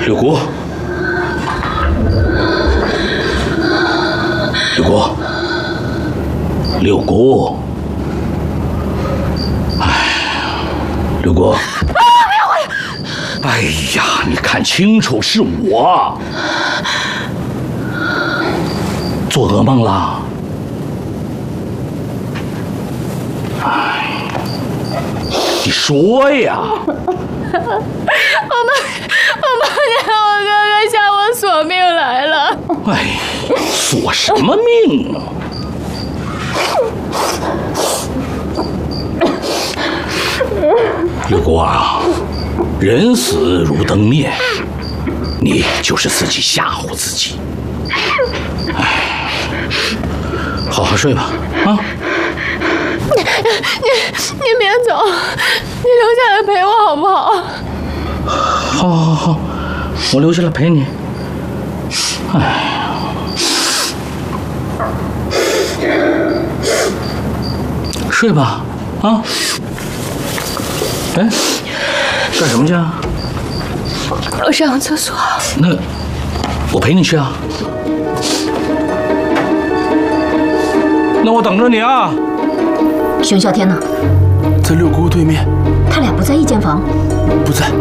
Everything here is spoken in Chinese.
六姑，六姑，六姑，六姑。哎呀，你看清楚，是我。做噩梦了？哎，你说呀！ 我梦见我哥哥向我索命来了。 哎，索什么命啊？六姑啊，人死如灯灭，你就是自己吓唬自己。哎，好好睡吧，啊！ 你别走，你留下来陪我好不好？ 好，我留下来陪你。哎呀，睡吧，啊！哎，干什么去啊？ 我上个厕所。 那我陪你去啊。那我等着你啊。 玄啸天呢？ 在六姑对面。 他俩不在一间房？ 不在。